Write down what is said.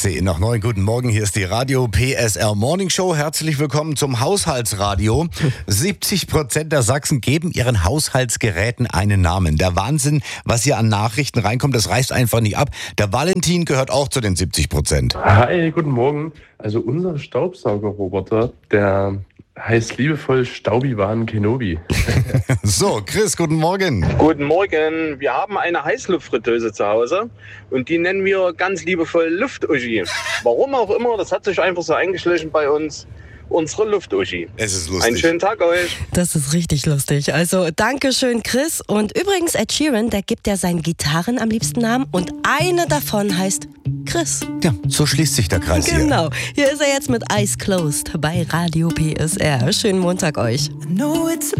10 nach 9. Guten Morgen, hier ist die Radio PSR Morning Show. Herzlich willkommen zum Haushaltsradio. 70% der Sachsen geben ihren Haushaltsgeräten einen Namen. Der Wahnsinn, was hier an Nachrichten reinkommt, das reißt einfach nicht ab. Der Valentin gehört auch zu den 70%. Hi, guten Morgen. Also unser Staubsaugerroboter, der heißt liebevoll Staubi-Wan Kenobi. So, Chris, guten Morgen. Guten Morgen. Wir haben eine Heißluftfritteuse zu Hause und die nennen wir ganz liebevoll Luft-Uschi. Warum auch immer, das hat sich einfach so eingeschlichen bei uns. Unsere Luft-Uschi. Es ist lustig. Einen schönen Tag euch. Das ist richtig lustig. Also Dankeschön, Chris. Und übrigens, Ed Sheeran, der gibt ja seinen Gitarren am liebsten Namen und eine davon heißt Chris. Ja, so schließt sich der Kreis hier. Genau. Hier ist er jetzt mit Eyes Closed bei Radio PSR. Schönen Montag euch. I know it's a